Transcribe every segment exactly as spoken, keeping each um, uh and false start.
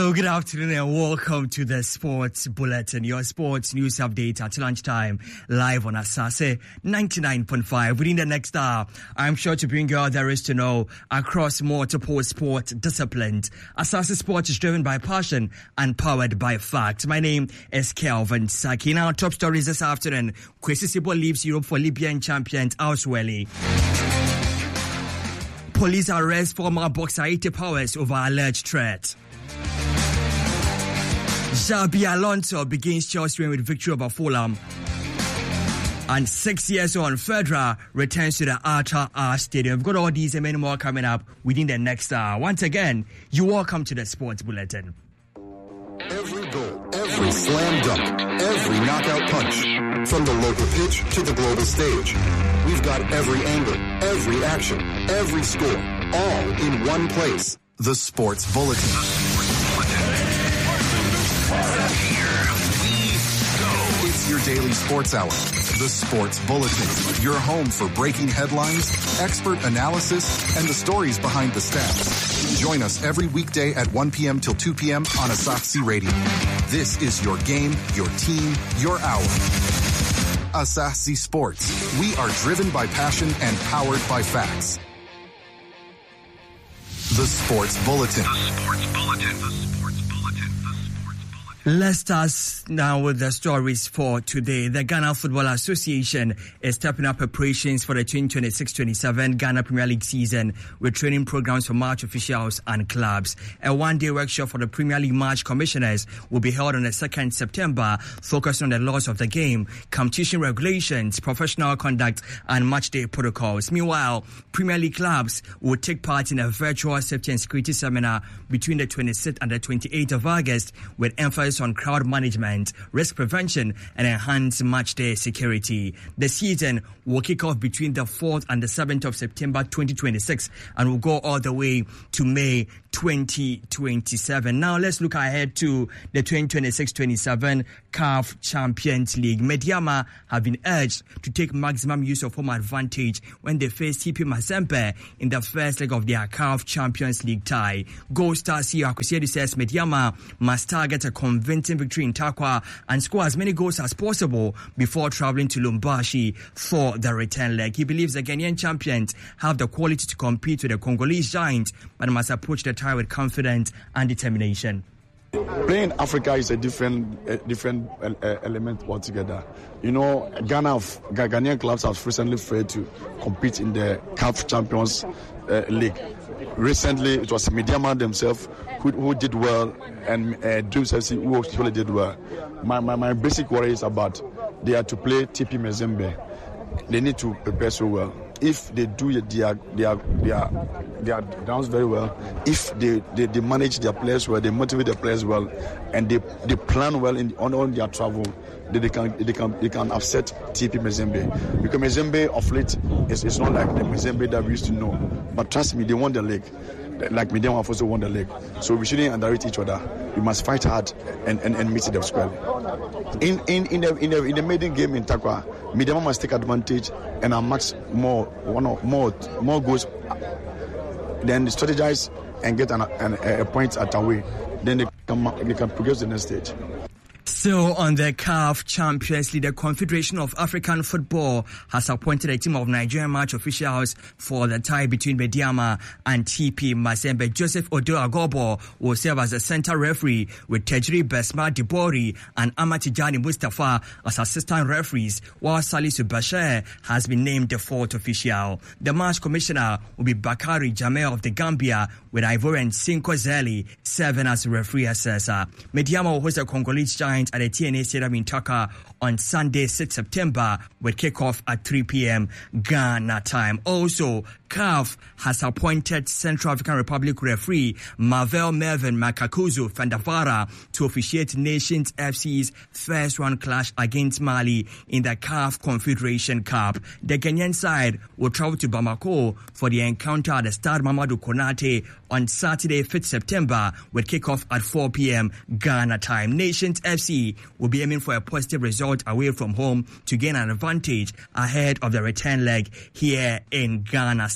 Hello, good afternoon, and welcome to the Sports Bulletin, your sports news update at lunchtime, live on Asase ninety-nine point five. Within the next hour, I'm sure to bring you all there is to know across multiple sport disciplines. Asase Sport is driven by passion and powered by fact. My name is Kelvin Saki. Now, top stories this afternoon. Kwesi Sibo leaves Europe for Libyan champion Ausweli. Police arrest former boxer Ite Powers over alleged threat. Xabi Alonso begins Chelsea with victory over Fulham. And six years on, Federer returns to the Arthur Ashe Stadium. We've got all these and many more coming up within the next hour. Once again, you're welcome to the Sports Bulletin. Every goal, every slam dunk, every knockout punch. From the local pitch to the global stage. We've got every angle, every action, every score, all in one place. The Sports Bulletin. It's your daily sports hour. The Sports Bulletin. Your home for breaking headlines, expert analysis, and the stories behind the stats. Join us every weekday at one p.m. till two p.m. on Asafsi Radio. This is your game, your team, your hour. Asafsi Sports. We are driven by passion and powered by facts. The Sports Bulletin. The Sports Bulletin. The Sports Bulletin. The Sports Bulletin. Let's start now with the stories for today. The Ghana Football Association is stepping up preparations for the twenty twenty-six twenty-seven Ghana Premier League season with training programs for match officials and clubs. A one-day workshop for the Premier League match commissioners will be held on the second of September, focusing on the laws of the game, competition regulations, professional conduct, and match day protocols. Meanwhile, Premier League clubs will take part in a virtual safety and security seminar between the twenty-sixth and the twenty-eighth of August with emphasis on crowd management, risk prevention, and enhanced match day security. The season will kick off between the fourth and the seventh of September twenty twenty-six and will go all the way to May twenty twenty-seven. Now let's look ahead to the twenty twenty-six twenty-seven C A F Champions League. Medeama have been urged to take maximum use of home advantage when they face T P Mazembe in the first leg of their C A F Champions League tie. Goal Star C E O Akwesiadu says Medeama must target a convincing victory in Tarkwa and score as many goals as possible before traveling to Lubumbashi for the return leg. He believes the Ghanaian champions have the quality to compete with the Congolese giants, but must approach the tie with confidence and determination. Playing Africa is a different, uh, different uh, element altogether. You know, Ghana, Ghanaian clubs have recently failed to compete in the C A F Champions uh, League. Recently, it was Medeama themselves who, who did well, and uh, Dreams F C who actually did well. My, my my basic worry is about they are to play T P Mazembe. They need to prepare so well. If they do their their their their downs very well, if they, they, they manage their players well, they motivate their players well, and they, they plan well in on, on their travel, they, they can they can they can upset T P Mazembe. Because Mazembe of late is it's not like the Mazembe that we used to know. But trust me, they won the league. Like Medeama have also won the league. So we shouldn't underrate each other. We must fight hard and, and, and meet them squarely. In in in the in the in the maiden game in Tarkwa, Medeama must take advantage and amass more one or more more goals. Then strategize and get an, an, a point at away. Then they can they can progress to the next stage. Still on the C A F Champions League, the Confederation of African Football has appointed a team of Nigerian match officials for the tie between Medeama and T P Mazembe. Joseph Odo Agobo will serve as the center referee with Tejri Besma Dibori and Amatijani Mustafa as assistant referees, while Salisu Bashir has been named the fourth official. The match commissioner will be Bakari Jamel of the Gambia, with Ivorian Cinco Zeli serving as referee assessor. Medeama will host a Congolese giant at the T N A Stadium in Taka on Sunday, sixth of September, with kickoff at three p.m. Ghana time. Also, C A F has appointed Central African Republic referee Marvel Melvin Makakuzu Fandavara to officiate Nations F C's first round clash against Mali in the C A F Confederation Cup. The Ghanaian side will travel to Bamako for the encounter at the Stade Mamadou Konate on Saturday, fifth of September, with kickoff at four p.m. Ghana time. Nations F C will be aiming for a positive result away from home to gain an advantage ahead of the return leg here in Ghana.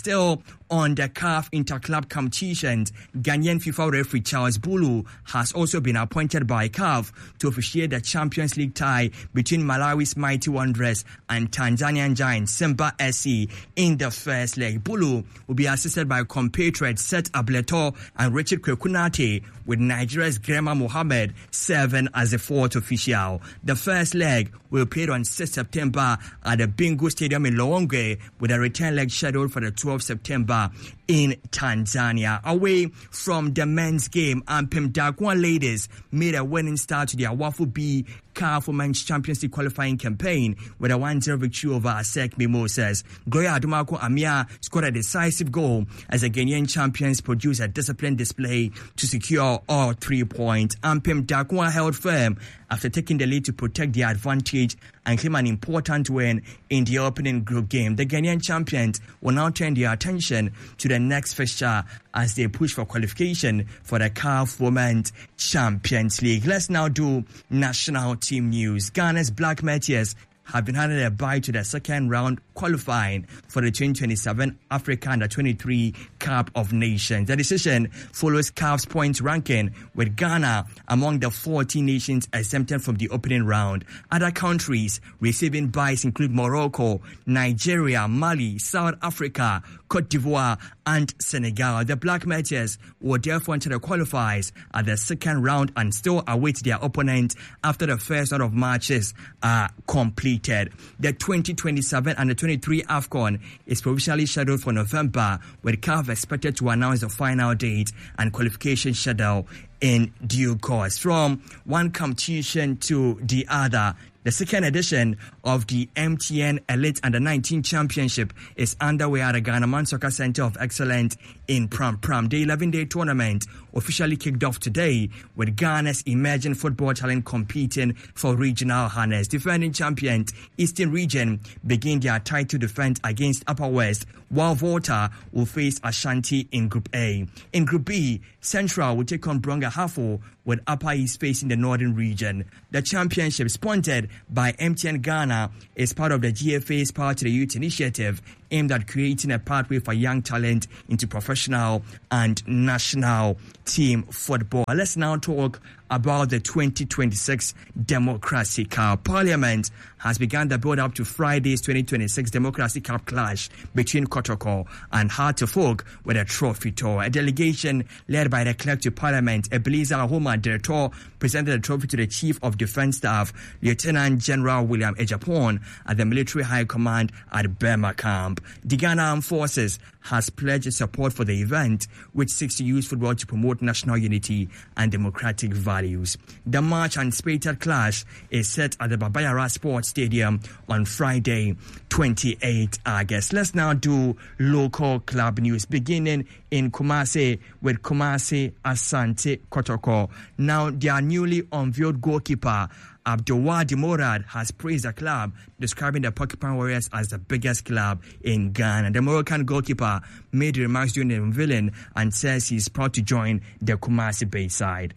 still on the C A F Interclub competitions, Ghanaian FIFA referee Charles Bulu has also been appointed by C A F to officiate the Champions League tie between Malawi's Mighty Wanderers and Tanzanian giant Simba S C in the first leg. Bulu will be assisted by compatriots Seth Ableto and Richard Kwekunate, with Nigeria's Grema Mohammed serving as the fourth official. The first leg will be played on sixth of September at the Bingu Stadium in Lilongwe, with a return leg scheduled for the twelfth of September in Tanzania. Away from the men's game, Ampem Darkwa ladies made a winning start to their Wafu B C A F Women's Champions League qualifying campaign with a one zero victory over Asec Mimosas. Gloria Adumako Amia scored a decisive goal as the Ghanaian champions produced a disciplined display to secure all three points. Ampem Darkwa held firm after taking the lead to protect their advantage and claim an important win in the opening group game. The Ghanaian champions will now turn their attention to the next fixture as they push for qualification for the C A F Women's Champions League. Let's now do national team news. Ghana's Black Meteors have been handed a bye to the second round qualifying for the twenty twenty-seven Africa Under twenty-three Cup of Nations. The decision follows C A F's points ranking, with Ghana among the fourteen nations exempted from the opening round. Other countries receiving byes include Morocco, Nigeria, Mali, South Africa, Cote d'Ivoire, and Senegal. The Black Meteors will therefore enter the qualifiers at the second round and still await their opponent after the first round of matches are completed. The twenty twenty-seven and the twenty-three AFCON is provisionally scheduled for November, with C A F expected to announce the final date and qualification schedule in due course. From one competition to the other, the second edition of the M T N Elite Under nineteen Championship is underway at the Ghana Man Soccer Center of Excellence in Pram Pram. The eleven-day tournament officially kicked off today, with Ghana's emerging football talent competing for regional honors. Defending champions Eastern Region begin their title defense against Upper West, while Volta will face Ashanti in Group A. In Group B, Central will take on Bronga Hafo, with Upper East facing the Northern Region. The championship, sponsored by M T N Ghana, is part of the G F A's Power to the Youth initiative, aimed at creating a pathway for young talent into professional and national team football. Let's now talk about the twenty twenty-six Democracy Cup. Parliament has begun the build-up to Friday's twenty twenty-six Democracy Cup clash between Kotoko and Hartlepool with a trophy tour. A delegation led by the clerk to Parliament, Ebenezer Ahoma Director, presented the trophy to the Chief of Defence Staff, Lieutenant General William Ejapon, at the Military High Command at Burma Camp. The Ghana Armed Forces has pledged support for the event, which seeks to use football to promote national unity and democratic values. The March anticipated clash is set at the Babayara Sports Stadium on Friday, twenty-eighth of August. Let's now do local club news, beginning in Kumasi with Kumasi Asante Kotoko. Now, their newly unveiled goalkeeper Abdulwadi Morad has praised the club, describing the Porcupine Warriors as the biggest club in Ghana. The Moroccan goalkeeper made remarks during the unveiling and says he's proud to join the Kumasi Bay side.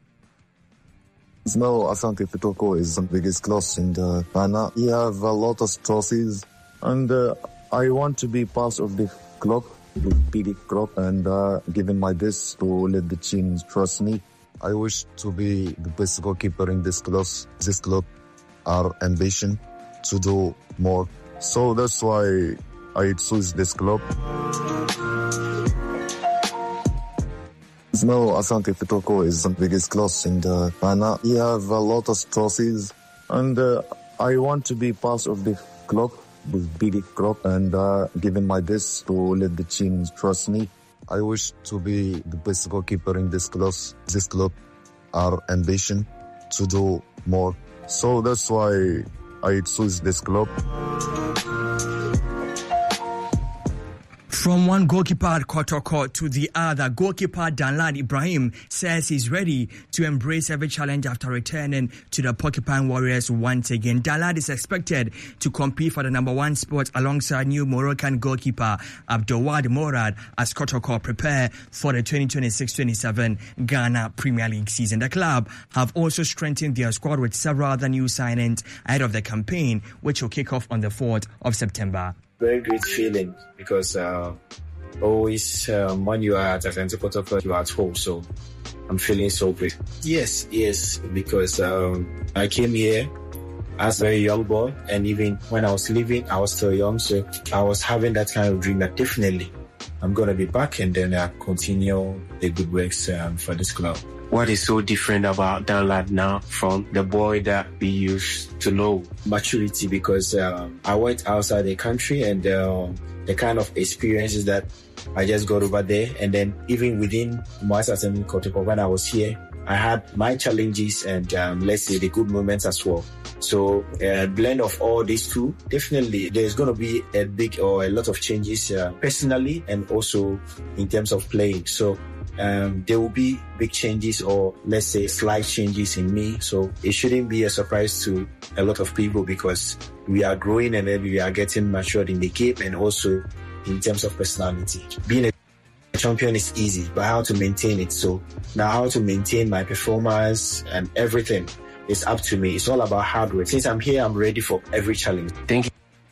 No, Asante Kotoko is the biggest club in Ghana. He have a lot of trophies, and uh, I want to be part of the club, the big club, and uh, giving my best to let the team trust me. I wish to be the best goalkeeper in this club. This club, our ambition to do more. So that's why I choose this club. No, Asante Kotoko is the biggest club in Ghana. He have a lot of trophies, and uh, I want to be part of the club, the big club, and uh, giving my best to let the team trust me. I wish to be the best goalkeeper in this club. This club, our ambition to do more. So that's why I choose this club. From one goalkeeper at Kotoko to the other, goalkeeper Danlad Ibrahim says he's ready to embrace every challenge after returning to the Porcupine Warriors once again. Danlad is expected to compete for the number one spot alongside new Moroccan goalkeeper Abdulwadi Morad as Kotoko prepare for the twenty twenty-six twenty-seven Ghana Premier League season. The club have also strengthened their squad with several other new signings ahead of the campaign, which will kick off on the fourth of September. Very great feeling because uh, always um, when you are at Asante Kotoko, you are at home. So I'm feeling so great. Yes, yes, because um, I came here as a very young boy, and even when I was leaving, I was still young. So I was having that kind of dream that definitely I'm going to be back and then I continue the good works um, for this club. What is so different about Danlad now from the boy that we used to know? Maturity, because uh, I went outside the country and uh, the kind of experiences that I just got over there. And then even within Moasasemi Kotoko, when I was here, I had my challenges and um, let's say the good moments as well. So a uh, blend of all these two, definitely there's going to be a big or a lot of changes uh, personally and also in terms of playing. So um, there will be big changes or let's say slight changes in me. So it shouldn't be a surprise to a lot of people because we are growing and then we are getting matured in the game and also in terms of personality. Being a champion is easy, but how to maintain it. So now how to maintain my performance and everything is up to me. It's all about hard work. Since I'm here, I'm ready for every challenge. Thank you.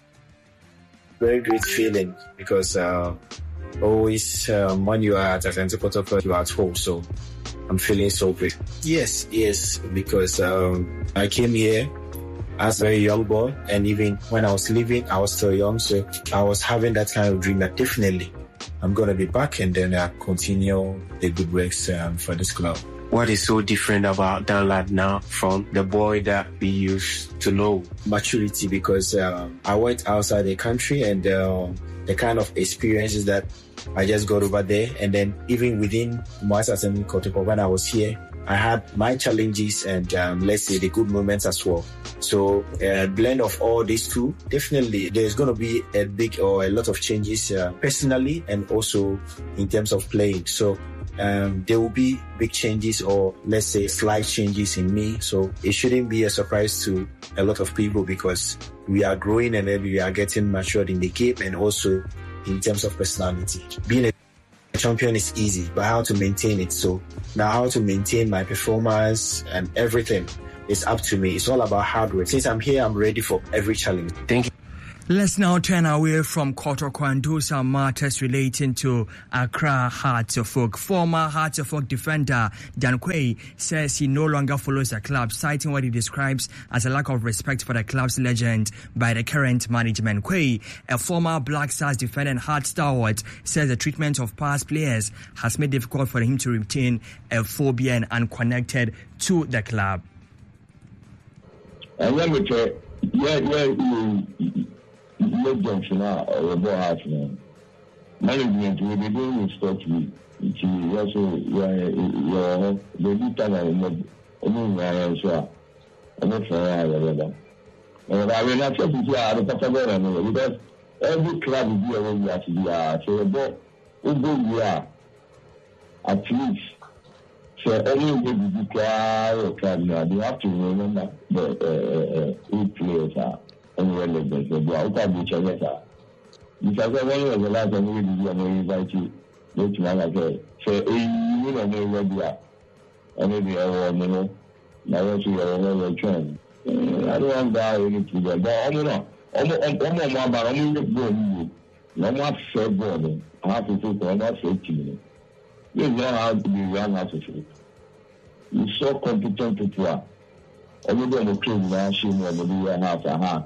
Very great feeling because uh, always um, when you are at Asante Kotoko, you are at home. So I'm feeling so great. Yes, yes, because um, I came here as a very young boy, and even when I was leaving, I was still young. So I was having that kind of dream that definitely I'm going to be back and then I continue the good works um, for this club. What is so different about Danlad now from the boy that we used to know? Maturity, because uh, I went outside the country and uh, the kind of experiences that I just got over there. And then even within Moasasemi Kotoko, when I was here, I had my challenges and um, let's say the good moments as well. So a blend of all these two, definitely there's going to be a big or a lot of changes uh, personally and also in terms of playing. So um, there will be big changes or let's say slight changes in me. So it shouldn't be a surprise to a lot of people because we are growing and then we are getting matured in the game and also in terms of personality. Being a champion is easy, but how to maintain it. So now how to maintain my performance and everything is up to me. It's all about hard work. Since I'm here, I'm ready for every challenge. Thank you. Let's now turn away from Kotoko and do some matters relating to Accra Hearts of Oak. Former Hearts of Oak defender Dan Quay says he no longer follows the club, citing what he describes as a lack of respect for the club's legend by the current management. Quay, a former Black Stars defender and Hearts stalwart, says the treatment of past players has made it difficult for him to retain a phobia and unconnected to the club. And let me tell you, yeah, yeah, no junction or about half man. Management will be doing stuff with it. Also, your the time I know, I mean, I am sure. I'm not sure I have and I will not say to you, I'm not because every club will be around that we are. So, about who we are, at least. So, any way we declare a club now, they have to remember the eight players are. Relevant, but I can't be sure that. Because I was the last time we did invite you, which man I said, so you don't know where we are. I maybe I will know. Now, I see I will never train. I don't want to die anything, but I'm not. I'm not, I'm not, but I'm not going to I'm not fair boarding. I have to take I'm not fifteen. You know how to be run out of it. You're so competent people are. Everybody on the train now, she knows what you have to have.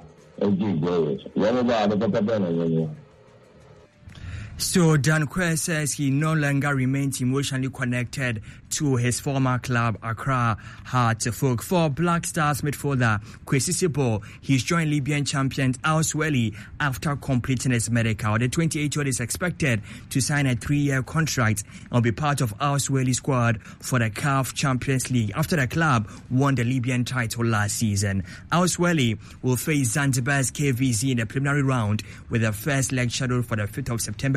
So Dan Quay says he no longer remains emotionally connected to his former club, Accra Hearts of Oak. For Black Stars midfielder Kwesi Sipo, he's joined Libyan champion Al Sweli after completing his medical. The twenty-eight-year-old is expected to sign a three-year contract and will be part of Al Sweli's squad for the C A F Champions League after the club won the Libyan title last season. Al Sweli will face Zanzibar's K V Z in the preliminary round with the first leg scheduled for the fifth of September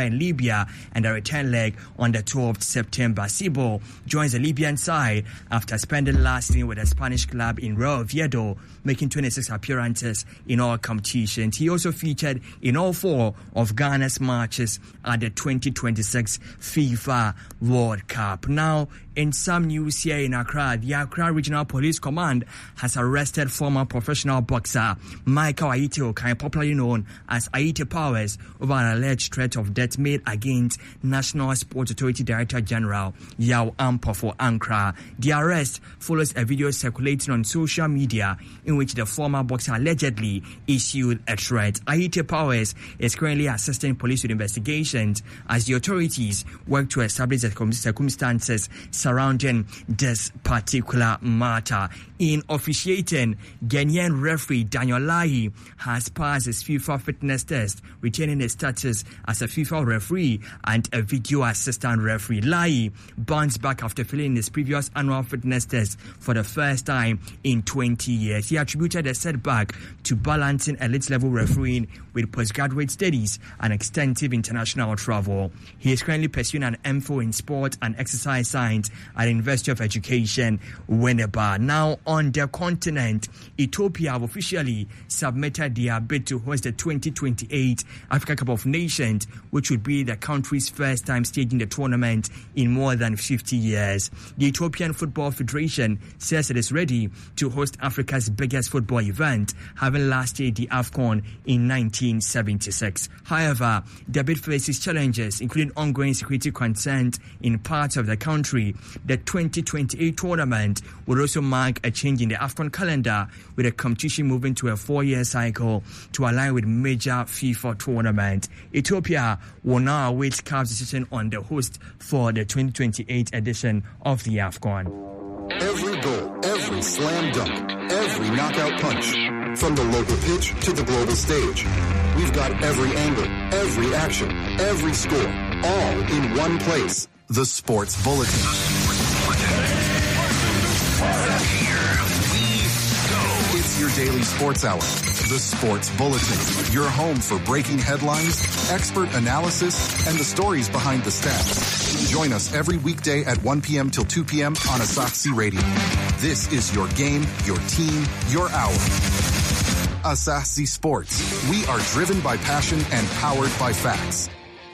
in Libya and a return leg on the twelfth of September. Sibo joins the Libyan side after spending last season with a Spanish club in Real Oviedo, making twenty-six appearances in all competitions. He also featured in all four of Ghana's matches at the twenty twenty-six FIFA World Cup. Now, in some news here in Accra, the Accra Regional Police Command has arrested former professional boxer Michael Ayite Okan, popularly known as Ayite Powers, over an alleged threat of death made against National Sports Authority Director General Yao Ampo for Ankara. The arrest follows a video circulating on social media in which the former boxer allegedly issued a threat. Ayite Powers is currently assisting police with investigations as the authorities work to establish the circumstances surrounding this particular matter. In officiating, Ghanaian referee Daniel Lai has passed his FIFA fitness test, retaining his status as a FIFA referee and a video assistant referee. Lai bounced back after failing his previous annual fitness test for the first time in twenty years. He attributed the setback to balancing elite-level refereeing with postgraduate studies and extensive international travel. He is currently pursuing an M Phil in sport and exercise science at the University of Education, Winneba. Now, on the continent, Ethiopia have officially submitted their bid to host the twenty twenty-eight Africa Cup of Nations, which would be the country's first time staging the tournament in more than fifty years. The Ethiopian Football Federation says it is ready to host Africa's biggest football event, having last year the AFCON in nineteen seventy-six. However, the bid faces challenges, including ongoing security concerns in parts of the country. The twenty twenty-eight tournament will also mark a change in the AFCON calendar, with the competition moving to a four-year cycle to align with major FIFA tournament. Ethiopia will now await C A F's decision on the host for the twenty twenty-eight edition of the AFCON. Every goal, every slam dunk, every knockout punch. From the local pitch to the global stage. We've got every angle, every action, every score, all in one place. The Sports Bulletin. The Sports Bulletin. Here we go. It's your daily sports hour. The Sports Bulletin. Your home for breaking headlines, expert analysis, and the stories behind the stats. Join us every weekday at one p.m. till two p.m. on Asaxi Radio. This is your game, your team, your hour. Asaxi Sports. We are driven by passion and powered by facts.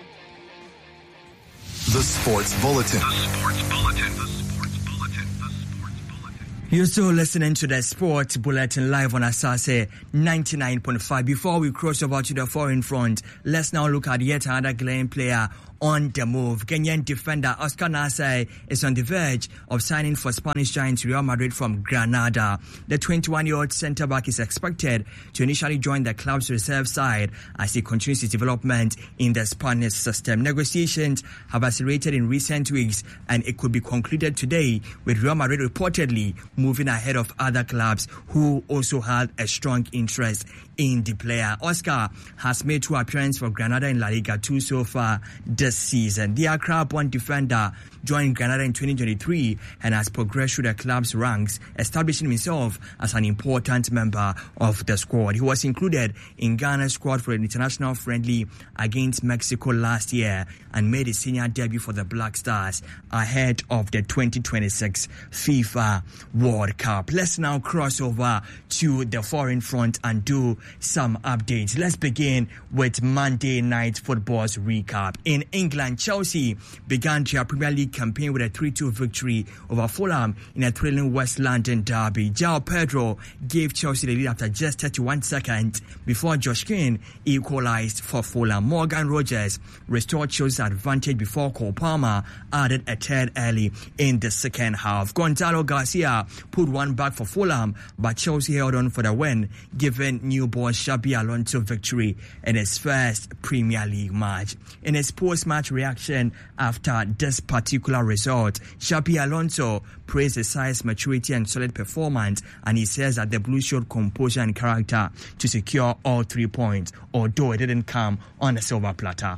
The Sports Bulletin. The Sports Bulletin. The Sports Bulletin. The Sports Bulletin. You're still listening to the Sports Bulletin live on Asase ninety-nine point five. Before we cross over to the foreign front, let's now look at yet another Ghanaian player on the move. Kenyan defender Oscar Nasai is on the verge of signing for Spanish giants Real Madrid from Granada. The twenty-one-year-old centre-back is expected to initially join the club's reserve side as he continues his development in the Spanish system. Negotiations have accelerated in recent weeks, and it could be concluded today, with Real Madrid reportedly moving ahead of other clubs who also had a strong interest in the player. Oscar has made two appearances for Granada in La Liga two so far this season. The Accra-born defender joined Granada in twenty twenty-three and has progressed through the club's ranks, establishing himself as an important member of the squad. He was included in Ghana's squad for an international friendly against Mexico last year and made his senior debut for the Black Stars ahead of the twenty twenty-six FIFA World Cup. Let's now cross over to the foreign front and do some updates. Let's begin with Monday Night Football's recap. In England, Chelsea began their Premier League campaign with a three two victory over Fulham in a thrilling West London derby. João Pedro gave Chelsea the lead after just thirty-one seconds before Josh King equalized for Fulham. Morgan Rogers restored Chelsea's advantage before Cole Palmer added a third early in the second half. Gonzalo Garcia put one back for Fulham, but Chelsea held on for the win, giving new boss Xabi Alonso victory in his first Premier League match. In his post-match reaction after this particular result, Xabi Alonso praised his size, maturity and solid performance, and he says that the Blues showed composure and character to secure all three points, although it didn't come on a silver platter.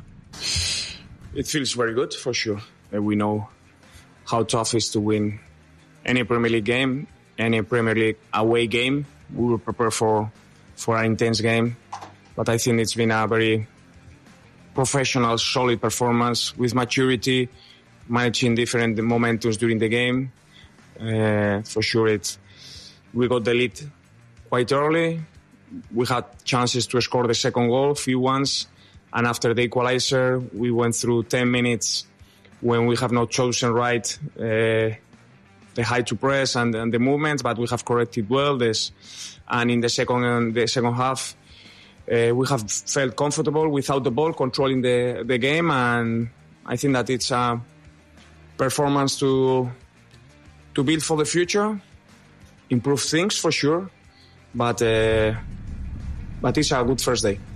It feels very good, for sure. Uh, we know how tough it is to win any Premier League game, any Premier League away game. We will prepare for, for an intense game, but I think it's been a very professional, solid performance with maturity, managing different momentums during the game. Uh, for sure, it's we got the lead quite early. We had chances to score the second goal, few ones, and after the equalizer, we went through ten minutes when we have not chosen right uh, the height to press and, and the movements, but we have corrected well this. And in the second the second half, uh, we have felt comfortable without the ball, controlling the, the game, and I think that it's a performance to to build for the future, improve things for sure, but uh, but it's a good first day.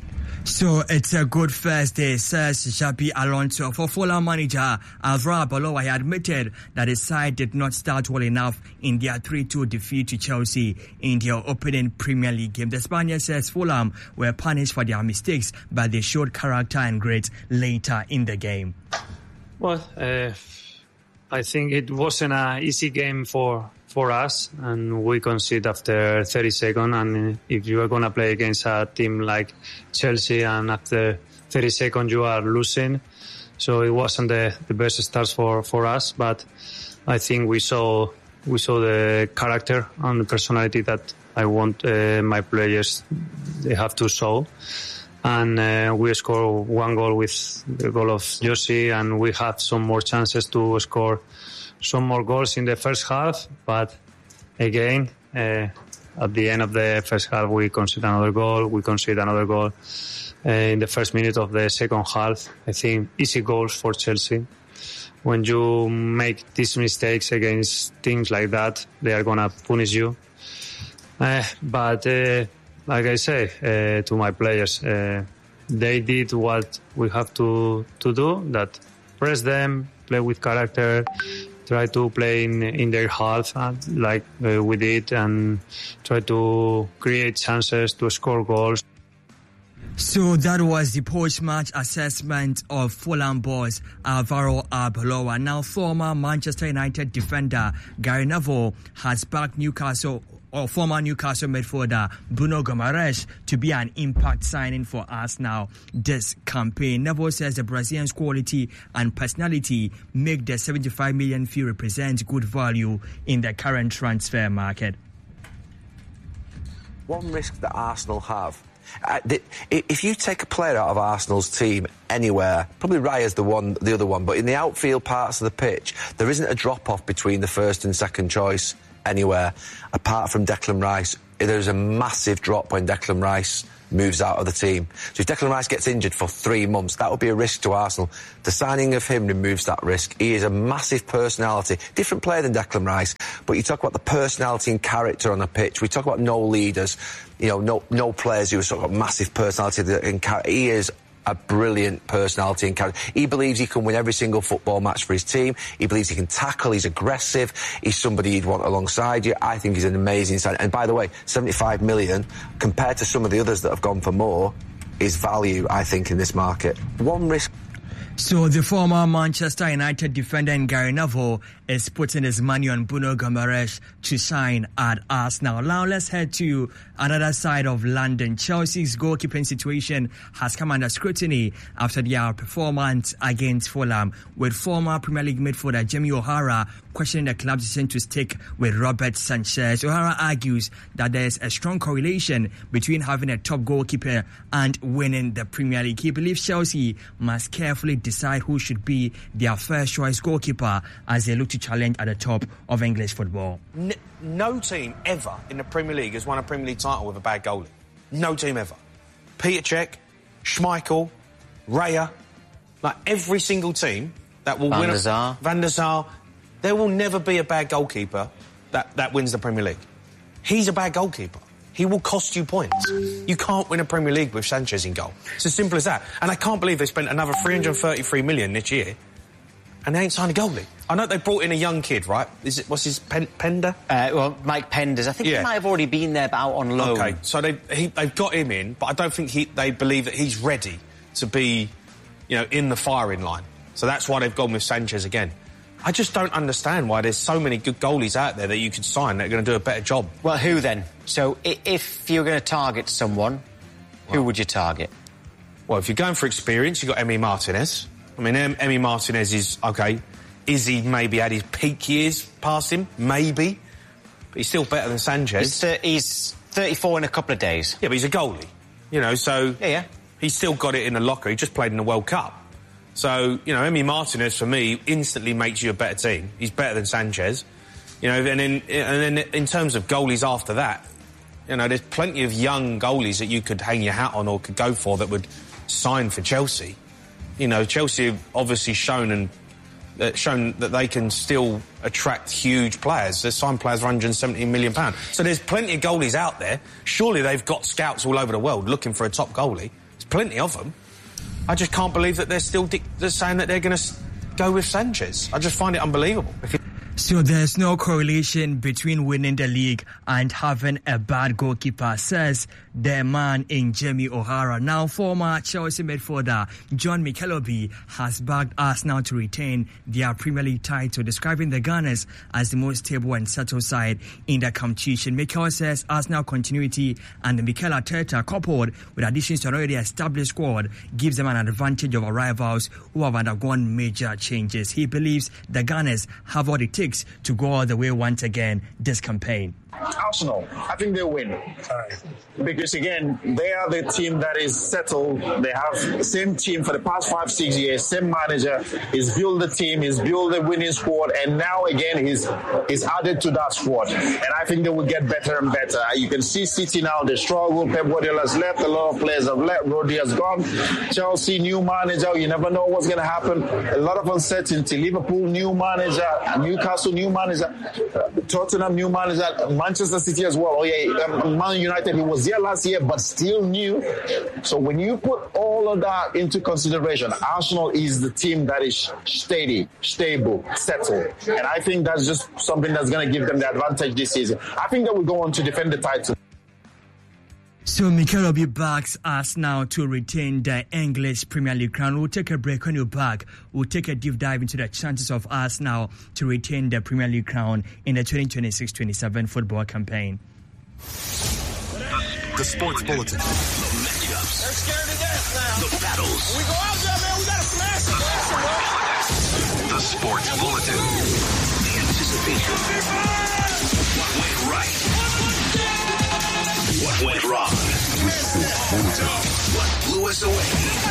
So it's a good first day, says Xabi Alonso. For Fulham manager Alvaro Arbeloa, he admitted that his side did not start well enough in their three two defeat to Chelsea in their opening Premier League game. The Spaniard says Fulham were punished for their mistakes, but they showed character and grit later in the game. Well, uh, I think it wasn't an easy game for for us, and we conceded after thirty seconds. And if you are going to play against a team like Chelsea and after thirty seconds you are losing, so it wasn't the, the best start for, for us. But I think we saw we saw the character and the personality that I want uh, my players they have to show. And uh, we scored one goal with the goal of Josie, and we had some more chances to score some more goals in the first half. But again, uh, at the end of the first half, we conceded another goal. We conceded another goal uh, in the first minute of the second half. I think easy goals for Chelsea. When you make these mistakes against teams like that, they are going to punish you. Uh, but... Uh, Like I say uh, to my players, uh, they did what we have to, to do, that press them, play with character, try to play in, in their half uh, like uh, we did, and try to create chances to score goals. So that was the post-match assessment of Fulham boss Alvaro Arbeloa. Now former Manchester United defender Gary Neville has backed Newcastle or former Newcastle midfielder Bruno Guimaraes to be an impact signing for Arsenal this campaign. Neville says the Brazilian's quality and personality make the seventy-five million fee represent good value in the current transfer market. One risk that Arsenal have, uh, the, if you take a player out of Arsenal's team anywhere, probably Raya's the one, the other one, but in the outfield parts of the pitch, there isn't a drop-off between the first and second choice anywhere, apart from Declan Rice. There's a massive drop when Declan Rice moves out of the team. So if Declan Rice gets injured for three months, that would be a risk to Arsenal. The signing of him removes that risk. He is a massive personality, different player than Declan Rice, but you talk about the personality and character on the pitch. We talk about no leaders, you know, no no players who are sort of massive personality and character. He is a brilliant personality and character. He believes he can win every single football match for his team. He believes he can tackle. He's aggressive. He's somebody you'd want alongside you. I think he's an amazing sign. And by the way, seventy-five million, compared to some of the others that have gone for more, is value, I think, in this market. One risk... So the former Manchester United defender Gary Neville is putting his money on Bruno Guimaraes to sign at Arsenal. Now let's head to another side of London. Chelsea's goalkeeping situation has come under scrutiny after their performance against Fulham, with former Premier League midfielder Jamie O'Hara questioning the club's decision to stick with Robert Sanchez. O'Hara argues that there is a strong correlation between having a top goalkeeper and winning the Premier League. He believes Chelsea must carefully decide who should be their first choice goalkeeper as they look to challenge at the top of English football. N- no team ever in the Premier League has won a Premier League title with a bad goalie. No team ever. Peter Cech, Schmeichel, Raya, like every single team that will Van win der Sar. a... Van der Sar. There will never be a bad goalkeeper that, that wins the Premier League. He's a bad goalkeeper. He will cost you points. You can't win a Premier League with Sanchez in goal. It's as simple as that. And I can't believe they spent another three hundred thirty-three million this year and they ain't signed a goalie. I know they brought in a young kid, right? Is it, what's his, Pen, Pender? Uh, well, Mike Penders. I think Yeah. he might have already been there, but out on loan. OK, so they, he, they've got him in, but I don't think he, they believe that he's ready to be, you know, in the firing line. So that's why they've gone with Sanchez again. I just don't understand why there's so many good goalies out there that you could sign that are going to do a better job. Well, who then? So i- if you're going to target someone, who would you target? Well, if you're going for experience, you've got Emi Martinez. I mean, em- Emi Martinez is, OK, is he maybe had his peak years past him? Maybe. But he's still better than Sanchez. He's, th- he's thirty-four in a couple of days. Yeah, but he's a goalie. You know, so... Yeah, yeah. He's still got it in the locker. He just played in the World Cup. So, you know, Emi Martinez, for me, instantly makes you a better team. He's better than Sanchez. You know, and in, and then in terms of goalies after that, you know, there's plenty of young goalies that you could hang your hat on or could go for that would sign for Chelsea. You know, Chelsea have obviously shown and uh, shown that they can still attract huge players. They've signed players for one hundred seventeen million pounds. So there's plenty of goalies out there. Surely they've got scouts all over the world looking for a top goalie. There's plenty of them. I just can't believe that they're still di- they're saying that they're going to go with Sanchez. I just find it unbelievable. So there's no correlation between winning the league and having a bad goalkeeper, says the man in Jamie O'Hara. Now, former Chelsea midfielder John Mikelobi has backed Arsenal to retain their Premier League title, describing the Gunners as the most stable and settled side in the competition. Mikel says Arsenal continuity and the Mikel Arteta, coupled with additions to an already established squad, gives them an advantage over rivals who have undergone major changes. He believes the Gunners have what it takes to go all the way once again this campaign. Arsenal, I think they win. Because again, they are the team that is settled. They have the same team for the past five, six years, same manager. He's built the team, he's built the winning squad, and now again he's he's added to that squad. And I think they will get better and better. You can see City now, they struggle. Pep Guardiola has left, a lot of players have left, Rodri has gone. Chelsea, new manager, you never know what's going to happen. A lot of uncertainty. Liverpool, new manager. Newcastle, new manager. Tottenham, new manager. Manchester City as well. Oh yeah, um, Man United, he was there last year, but still new. So when you put all of that into consideration, Arsenal is the team that is steady, stable, settled. And I think that's just something that's going to give them the advantage this season. I think they will go on to defend the title. So Mikelobi backs us now to retain the English Premier League crown. We'll take a break. When you're back, we'll take a deep dive into the chances of us now to retain the Premier League crown in the twenty twenty-six twenty-seven football campaign. The Sports Bulletin. They're scared to death now. The battles. We go out there, man. We got to smash it. The Sports Bulletin. The anticipation. What went right? What went wrong? What blew us away?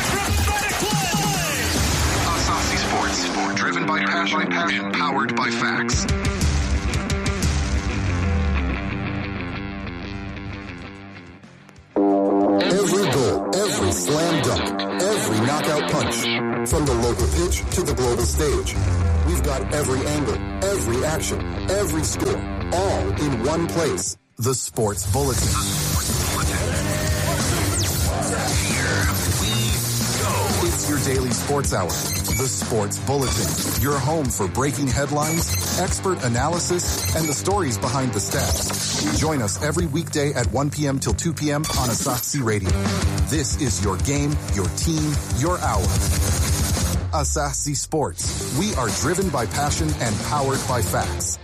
Asahi Sports. Driven by passion, passion, powered by facts. Every goal, every slam dunk, every knockout punch. From the local pitch to the global stage. We've got every angle, every action, every score, all in one place. The Sports Bulletin. The Sports Bulletin. Here we go. It's your daily sports hour. The Sports Bulletin. Your home for breaking headlines, expert analysis, and the stories behind the stats. Join us every weekday at one p.m. till two p.m. on Asahi Radio. This is your game, your team, your hour. Asahi Sports. We are driven by passion and powered by facts.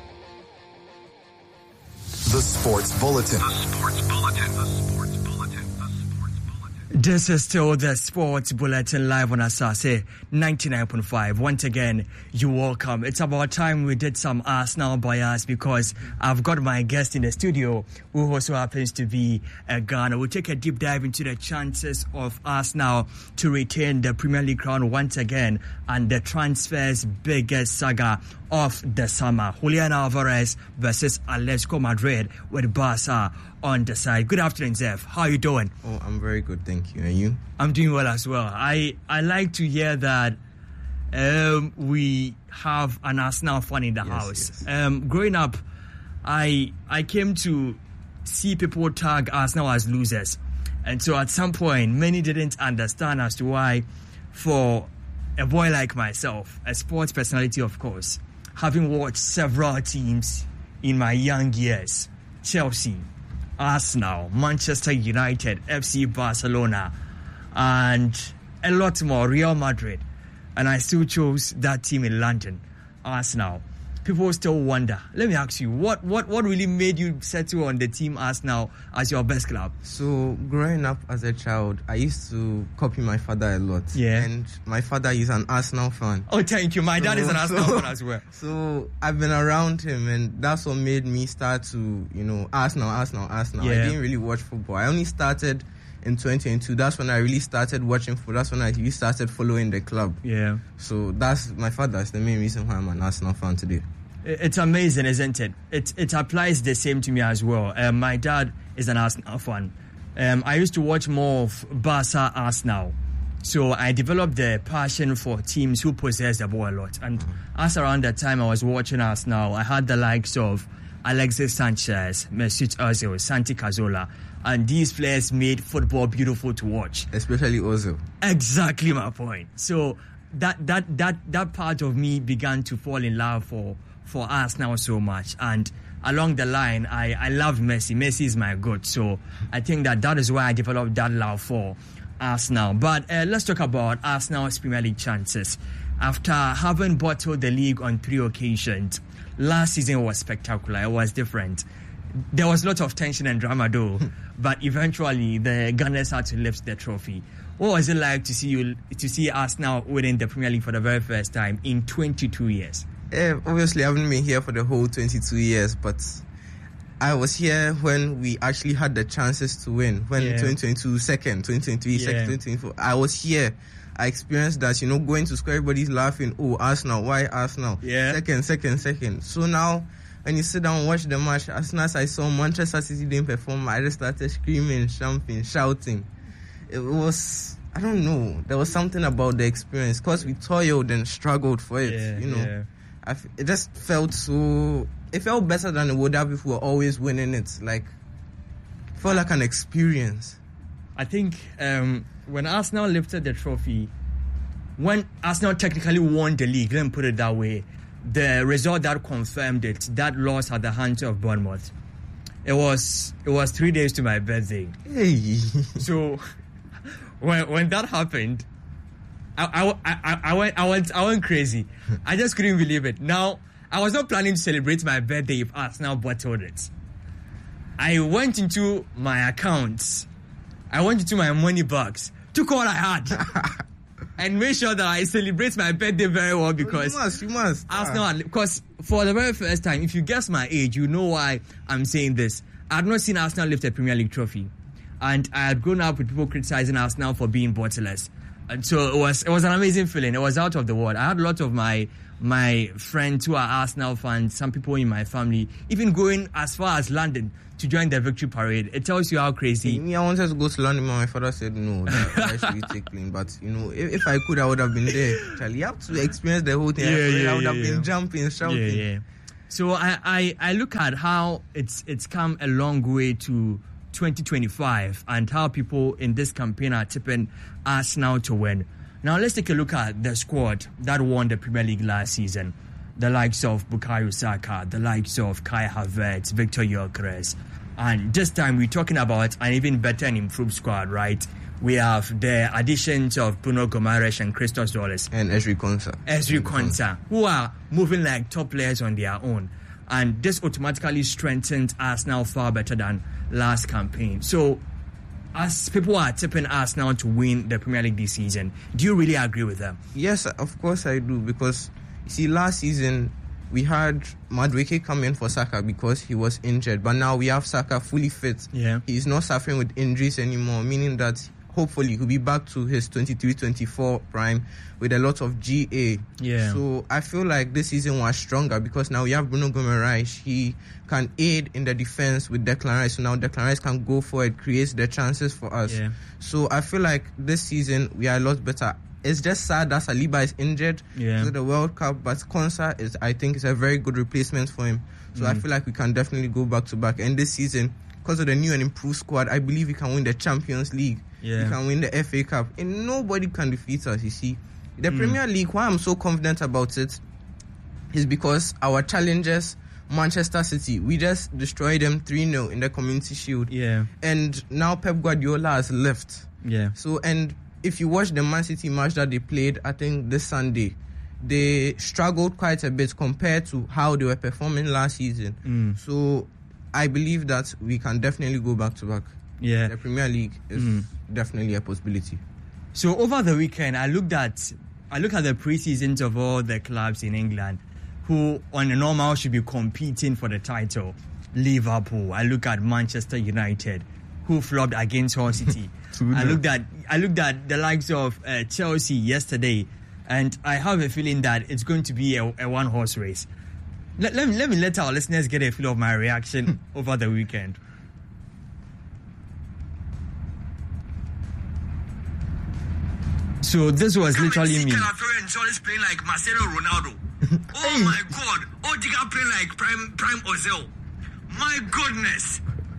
The Sports Bulletin. The Sports Bulletin. The Sports Bulletin. The Sports Bulletin. This is still the Sports Bulletin live on Asahi ninety-nine point five. Once again, you're welcome. It's about time we did some Arsenal bias because I've got my guest in the studio who also happens to be a Ghana. We'll take a deep dive into the chances of Arsenal to retain the Premier League crown once again and the transfer's biggest saga of the summer. Julian Alvarez versus Atletico Madrid with Barca on the side. Good afternoon, Zef. How are you doing? Oh, I'm very good, thank you. And you? I'm doing well as well. I, I like to hear that um, we have an Arsenal fan in the yes, house. Yes. Um, growing up, I I came to see people tag Arsenal as losers. And so at some point, many didn't understand as to why, for a boy like myself, a sports personality, of course, having watched several teams in my young years, Chelsea, Arsenal, Manchester United, F C Barcelona, and a lot more, Real Madrid, and I still chose that team in London, Arsenal. people still wonder. Let me ask you, what what what really made you settle on the team Arsenal as your best club? So growing up as a child, I used to copy my father a lot. Yeah. And my father is an Arsenal fan. Oh, thank you. My so, dad is an Arsenal so, fan as well. So I've been around him, and that's what made me start to, you know, Arsenal, Arsenal, Arsenal. Yeah. I didn't really watch football. I only started in twenty twenty-two. That's when I really started watching football. That's when I really started following the club. Yeah. So that's my father. That's the main reason why I'm an Arsenal fan today. It's amazing, isn't it? It it applies the same to me as well. Um, my dad is an Arsenal fan. Um, I used to watch more of Barca Arsenal. So I developed the passion for teams who possess the ball a lot. And as around that time I was watching Arsenal, I had the likes of Alexis Sanchez, Mesut Ozil, Santi Cazorla. And these players made football beautiful to watch. Especially Ozil. Exactly my point. So that that that that part of me began to fall in love for for Arsenal so much. And along the line, I, I love Messi. Messi is my goat. So I think that that is why I developed that love for Arsenal. But uh, let's talk about Arsenal's Premier League chances. After having bottled the league on three occasions, last season was spectacular. It was different. There was a lot of tension and drama though, but eventually the Gunners had to lift the trophy. What was it like to see you to see Arsenal winning the Premier League for the very first time in twenty-two years? Yeah, obviously I haven't been here for the whole twenty-two years, but I was here when we actually had the chances to win. When Yeah. twenty twenty-two second, twenty twenty-three Yeah. second, twenty twenty-four. I was here. I experienced that, you know, going to school, everybody's laughing. Oh, Arsenal, why Arsenal? Yeah. Second, second, second. So now, when you sit down and watch the match, as soon as I saw Manchester City didn't perform, I just started screaming, jumping, shouting. It was, I don't know, there was something about the experience because we toiled and struggled for it, Yeah, you know. yeah. I f- it just felt so, it felt better than it would have if we were always winning it. Like, it felt like an experience. I think um, when Arsenal lifted the trophy, when Arsenal technically won the league, let me put it that way, the result that confirmed it, that loss at the hands of Bournemouth, it was it was three days to my birthday. Hey. So when when that happened, I, I, I, I went I went I went crazy. I just couldn't believe it. Now I was not planning to celebrate my birthday if Arsenal bottled it. I went into my accounts. I went into my money box, took all I had, and made sure that I celebrate my birthday very well because you must, you must. Arsenal. Because for the very first time, if you guess my age, you know why I'm saying this. I had not seen Arsenal lift a Premier League trophy, and I had grown up with people criticizing Arsenal for being bottlers, and so it was it was an amazing feeling. It was out of the world. I had a lot of my my friends who are Arsenal fans, some people in my family, even going as far as London to join the victory parade. It tells you how crazy. Me, I wanted to go to London, but my father said no. That, that should be taken. But you know, if, if I could, I would have been there. Charlie, you have to experience the whole thing. Yeah, yeah, I would yeah, have yeah. been jumping, shouting. Yeah, yeah. So I, I, I look at how it's it's come a long way to twenty twenty-five and how people in this campaign are tipping Arsenal to win. Now let's take a look at the squad that won the Premier League last season. The likes of Bukayo Saka, the likes of Kai Havertz, Victor Gyökeres. And this time we're talking about an even better and improved squad, right? We have the additions of Bruno Gomes and Christos Zolis. And Ezri Konsa. Ezri Konsa, who are moving like top players on their own. And this automatically strengthens Arsenal far better than last campaign. So, as people are tipping Arsenal to win the Premier League this season, do you really agree with them? Yes, of course I do. Because, you see, last season, we had Madueke come in for Saka because he was injured. But now we have Saka fully fit. Yeah. He's not suffering with injuries anymore, meaning that hopefully he'll be back to his twenty-three twenty-four prime with a lot of G A. Yeah. So I feel like this season was stronger because now we have Bruno Gomes. He can aid in the defense with Declan Rice. So now Declan Rice can go forward, creates the chances for us. Yeah. So I feel like this season we are a lot better. It's just sad that Saliba is injured Yeah. to the World Cup, but Konsa is, I think, is a very good replacement for him. So I Mm. feel like we can definitely go back to back. And this season, because of the new and improved squad, I believe we can win the Champions League. Yeah. We can win the F A Cup. And nobody can defeat us, you see. The Mm. Premier League, why I'm so confident about it is because our challengers, Manchester City, we just destroyed them three nil in the Community Shield. Yeah. And now Pep Guardiola has left. Yeah. So, and if you watch the Man City match that they played, I think this Sunday, they struggled quite a bit compared to how they were performing last season. Mm. So I believe that we can definitely go back to back. Yeah. The Premier League is Mm. definitely a possibility. So over the weekend, I looked at I looked at the pre-seasons of all the clubs in England who on a normal should be competing for the title. Liverpool. I look at Manchester United, who flopped against Hull City. I looked at I looked at the likes of uh, Chelsea yesterday, and I have a feeling that it's going to be a, a one-horse race. Let, let me let me let our listeners get a feel of my reaction over the weekend. So this was literally me. Is playing like Marcelo Ronaldo. Oh my God! Odegaard playing like Prime Prime Ozil. My goodness!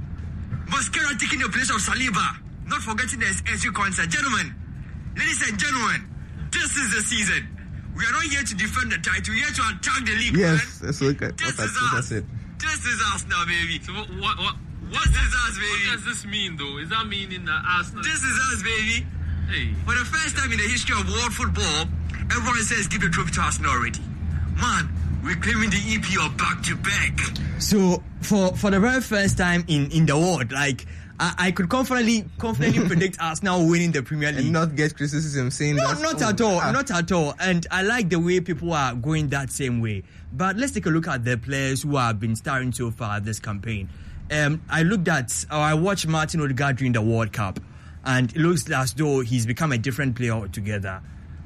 Mosquera taking the place of Saliba. Not forgetting the S U concert. Gentlemen, ladies and gentlemen, this is the season. We are not here to defend the title. We are here to attack the league. Yes, man. that's what, I, This what, is I, what I us. said. This is us now, baby. So what? What? what This is us, baby. What does this mean, though? Is that meaning that Arsenal? This is us, baby. Hey. For the first time in the history of world football, everyone says give the trophy to Arsenal already. Man, we're claiming the E P L back to back. So for for the very first time in, in the world, like I, I could confidently confidently predict Arsenal winning the Premier League and not get criticism saying no, that. not oh, at all, ah. not at all. And I like the way people are going that same way. But let's take a look at the players who have been starring so far this campaign. Um, I looked at, or I watched Martin Odegaard during the World Cup, and it looks as though he's become a different player altogether.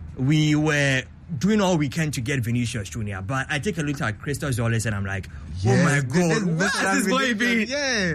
We were doing all we can to get Vinicius Junior, but I take a look at Christos Zolis and I'm like, Yes, oh my God, this- what is this going Vinicius, to be? Yeah.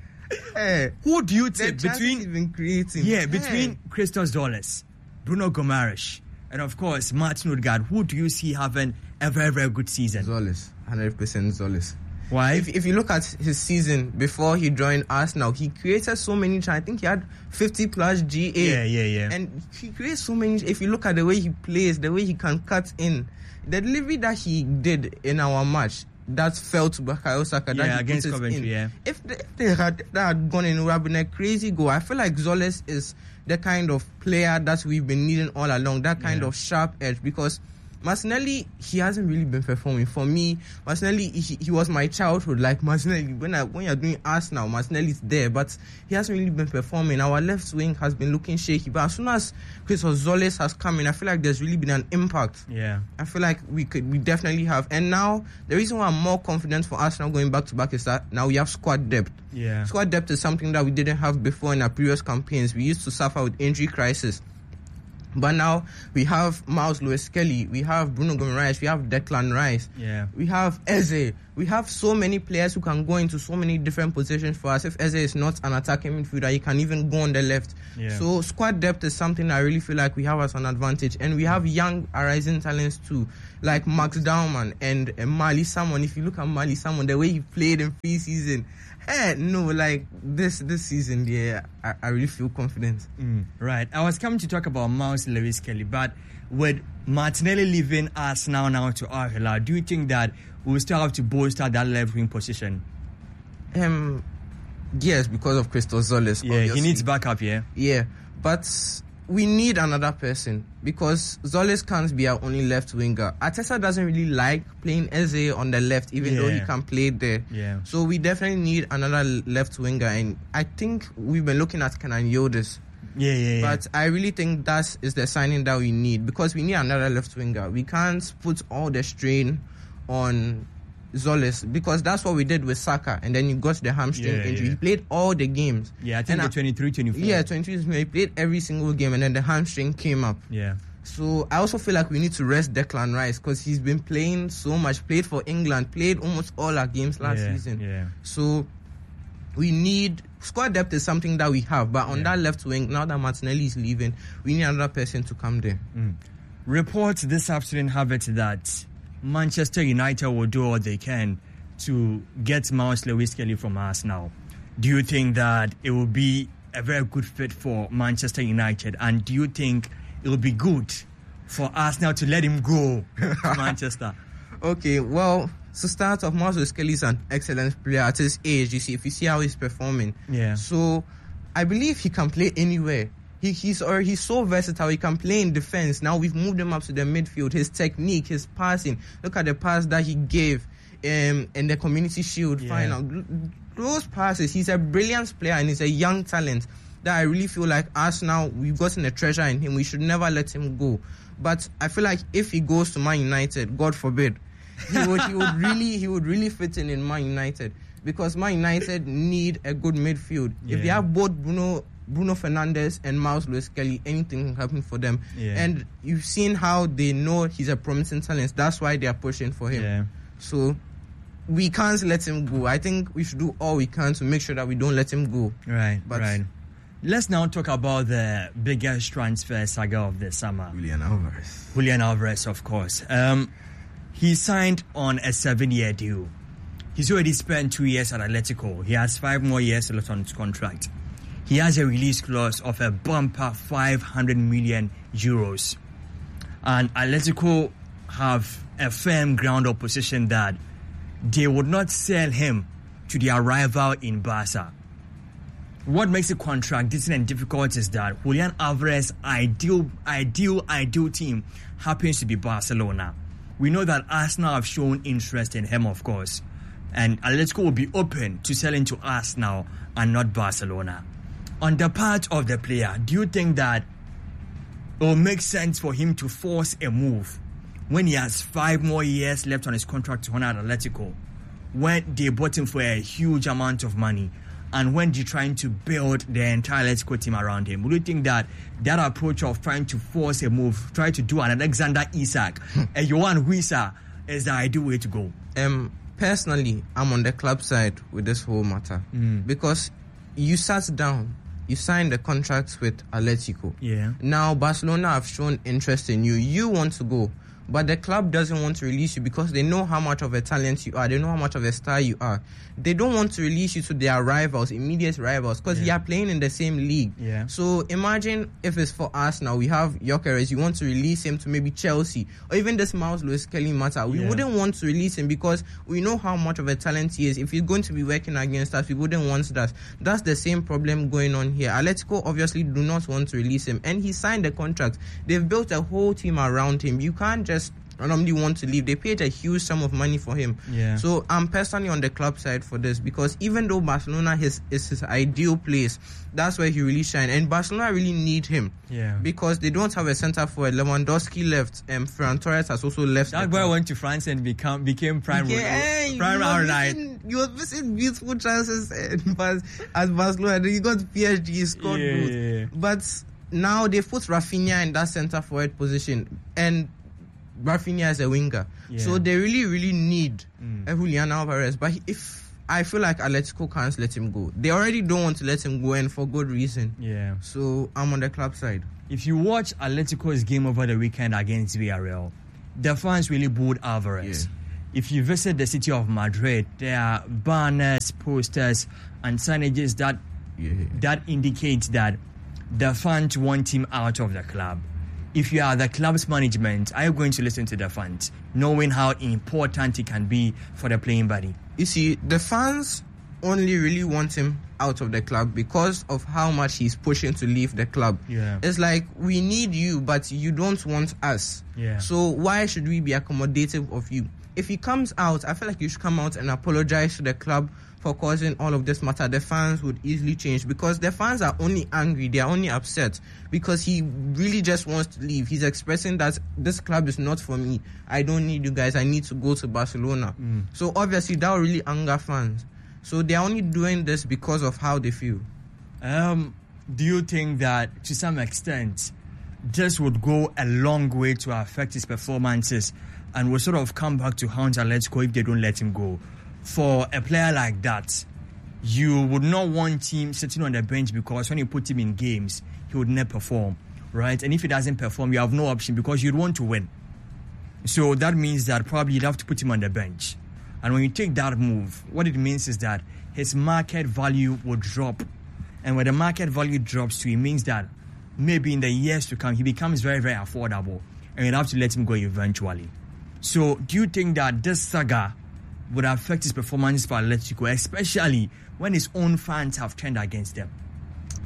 Hey, who do you the take chances between he's been creating? Yeah, Hey. between Christos Zolis, Bruno Gomes, and of course Martin Odegaard, who do you see having a very, very good season? Zolis, one hundred percent Zolis. Why? If, if you look at his season before he joined Arsenal, he created so many chances. I think he had fifty plus G A. Yeah, yeah, yeah. And he creates so many. If you look at the way he plays, the way he can cut in, the delivery that he did in our match that fell to Bukayo Saka. Yeah, that he against put us Coventry, in. yeah. If they, if they had if that had gone in, it would have been a crazy goal. I feel like Zolis is the kind of player that we've been needing all along. That kind Yeah. of sharp edge, because Martinelli, he hasn't really been performing. For me, Martinelli, he, he was my childhood. Like Martinelli, when I, when you're doing Arsenal, Martinelli is there, but he hasn't really been performing. Our left wing has been looking shaky. But as soon as Christos Zolis has come in, I feel like there's really been an impact. Yeah. I feel like we could, we definitely have. And now, the reason why I'm more confident for Arsenal going back to back is that now we have squad depth. Yeah. Squad depth is something that we didn't have before in our previous campaigns. We used to suffer with injury crisis. But now we have Miles Lewis-Kelly, we have Bruno Guimaraes, we have Declan Rice, Yeah. we have Eze. We have so many players who can go into so many different positions for us. If Eze is not an attacking midfielder, he can even go on the left. Yeah. So squad depth is something I really feel like we have as an advantage. And we have young arising talents too, like Max Daumann and uh, Mali Salmon. If you look at Mali Salmon, the way he played in pre-season, eh, no, like this this season, yeah, I, I really feel confident. Mm, right. I was coming to talk about Miles Lewis-Kelly, but with Martinelli leaving Arsenal now to Al Hilal, do you think that we'll still have to bolster that left wing position? Um, yes, because of Christos Zolis. Yeah, obviously. he needs backup, yeah. Yeah, but we need another person because Zolis can't be our only left winger. Arteta doesn't really like playing Eze on the left, even though he Yeah. can play there. Yeah. So we definitely need another left winger, and I think we've been looking at Kenan Yildiz. Yeah, yeah, yeah. But I really think that is the signing that we need, because we need another left winger. We can't put all the strain on Zolis, because that's what we did with Saka, and then you got the hamstring Yeah, injury. yeah. He played all the games. Yeah, I think And the twenty-three twenty-four. Yeah, twenty-three. He played every single game, and then the hamstring came up. Yeah. So I also feel like we need to rest Declan Rice, because he's been playing so much. Played for England, played almost all our games last Yeah, season. yeah. So we need squad depth is something that we have, but on Yeah. that left wing, now that Martinelli is leaving, we need another person to come there. Mm. Reports this afternoon have it that Manchester United will do all they can to get Miles Lewis-Kelly from Arsenal. Do you think that it will be a very good fit for Manchester United? And do you think it will be good for Arsenal to let him go to Manchester? Okay, well, to start off, Miles Lewis-Kelly is an excellent player at his age. You see, if you see how he's performing. Yeah. So I believe he can play anywhere. He He, he's or he's so versatile. He can play in defense. Now we've moved him up to the midfield. His technique, his passing. Look at the pass that he gave um, in the Community Shield yeah. final. Those passes. He's a brilliant player and he's a young talent that I really feel like Arsenal, we've gotten a treasure in him. We should never let him go. But I feel like if he goes to Man United, God forbid, he would he would really he would really fit in in Man United, because Man United need a good midfield. Yeah. If they have both Bruno Bruno Fernandes and Miles Lewis-Kelly, anything can happen for them. Yeah. And you've seen how they know he's a promising talent. That's why they are pushing for him. Yeah. So we can't let him go. I think we should do all we can to make sure that we don't let him go. Right, but right. Let's now talk about the biggest transfer saga of the summer. Julian Alvarez. Julian Alvarez, of course. Um, he signed on a seven-year deal. He's already spent two years at Atletico. He has five more years left on his contract. He has a release clause of a bumper five hundred million euros. And Atletico have a firm ground of position that they would not sell him to their rival in Barca. What makes the contract decent and difficult is that Julian Alvarez's ideal, ideal, ideal team happens to be Barcelona. We know that Arsenal have shown interest in him, of course. And Atletico will be open to selling to Arsenal and not Barcelona. On the part of the player, do you think that it will make sense for him to force a move when he has five more years left on his contract to honor Atletico, when they bought him for a huge amount of money, and when they're trying to build the entire Atletico team around him? Would you think that that approach of trying to force a move, try to do an Alexander Isak, a Johan Huisa, is the ideal way to go? Um, personally, I'm on the club side with this whole matter. Mm. Because you sat down, you signed the contracts with Atletico. Yeah. Now Barcelona have shown interest in you. You want to go, but the club doesn't want to release you because they know how much of a talent you are. They know how much of a star you are. They don't want to release you to their rivals, immediate rivals, because yeah. you are playing in the same league. Yeah. So imagine if it's for us now, we have Gyökeres, you want to release him to maybe Chelsea, or even this Miles Lewis-Kelly matter. We yeah. wouldn't want to release him because we know how much of a talent he is. If he's going to be working against us, we wouldn't want that. That's the same problem going on here. Atletico obviously do not want to release him, and he signed the contract. They've built a whole team around him. You can't just randomly want to leave. They paid a huge sum of money for him. Yeah. So I'm personally on the club side for this, because even though Barcelona is, is his ideal place, that's where he really shines. And Barcelona really need him. Yeah. Because they don't have a centre forward. Lewandowski left, and Ferran Torres has also left. That boy went to France and become became prime yeah, prime round night. You were missing beautiful chances as Barcelona. Then you got P S G, scored yeah, goals. yeah, yeah. But now they put Rafinha in that centre forward position, and Rafinha is a winger. Yeah. So they really, really need mm. a Julian Alvarez. But if I feel like Atletico can't let him go. They already don't want to let him go, and for good reason. Yeah. So I'm on the club side. If you watch Atletico's game over the weekend against Villarreal, the fans really booed Alvarez. Yeah. If you visit the city of Madrid, there are banners, posters, and signages that yeah. that indicate that the fans want him out of the club. If you are the club's management, are you going to listen to the fans, knowing how important it can be for the playing body? You see, the fans only really want him out of the club because of how much he's pushing to leave the club. Yeah. It's like, we need you, but you don't want us. Yeah. So why should we be accommodative of you? If he comes out, I feel like you should come out and apologize to the club for causing all of this matter. The fans would easily change, because the fans are only angry, they are only upset because he really just wants to leave. He's expressing that this club is not for me. I don't need you guys. I need to go to Barcelona. Mm. So obviously that will really anger fans. So they're only doing this because of how they feel. Um, do you think that to some extent this would go a long way to affect his performances and will sort of come back to haunt Atletico if they don't let him go? For a player like that, you would not want him sitting on the bench, because when you put him in games, he would never perform, right? And if he doesn't perform, you have no option because you'd want to win. So that means that probably you'd have to put him on the bench. And when you take that move, what it means is that his market value will drop. And when the market value drops too, it means that maybe in the years to come, he becomes very, very affordable. And you'd have to let him go eventually. So do you think that this saga would affect his performance for Atletico, especially when his own fans have turned against them?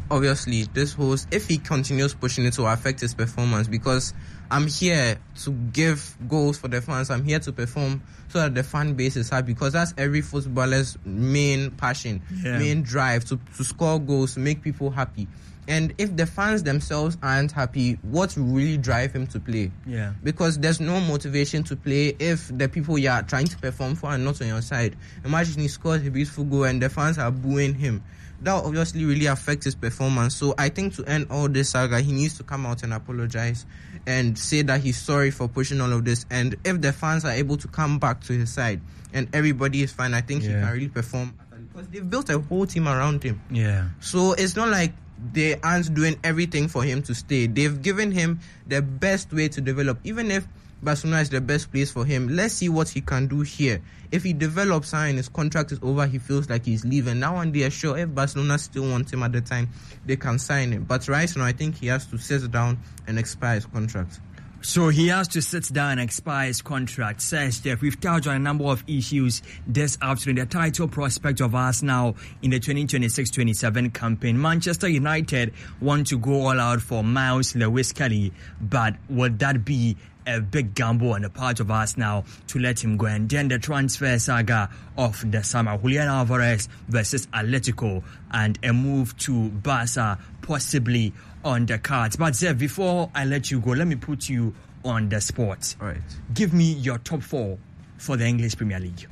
obviously this host, if he continues pushing it, will affect his performance, because I'm here to give goals for the fans. I'm here to perform so that the fan base is happy, because that's every footballer's main passion, yeah. main drive, to, to score goals, to make people happy. And if the fans themselves aren't happy, what will really drive him to play? Yeah. Because there's no motivation to play if the people you are trying to perform for are not on your side. Imagine he scores a beautiful goal and the fans are booing him. That will obviously really affect his performance. So I think to end all this saga, he needs to come out and apologize and say that he's sorry for pushing all of this. And if the fans are able to come back to his side and everybody is fine, I think yeah. he can really perform. Because they've built a whole team around him. Yeah. So it's not like they aren't doing everything for him to stay. They've given him the best way to develop. Even if Barcelona is the best place for him, let's see what he can do here. If he develops and his contract is over, he feels like he's leaving. Now and they are sure if Barcelona still want him at the time, they can sign him. But right now, I think he has to sit down and expire his contract. So he has to sit down and expire his contract. Says Jeff, we've touched on a number of issues this afternoon. The title prospect of Arsenal in the twenty twenty-six twenty-seven campaign. Manchester United want to go all out for Miles Lewis-Kelly, but would that be a big gamble on the part of Arsenal to let him go? And then the transfer saga of the summer, Julian Alvarez versus Atletico, and a move to Barca possibly on the cards. But Zev, before I let you go, let me put you on the spot. All right. Give me your top four for the English Premier League.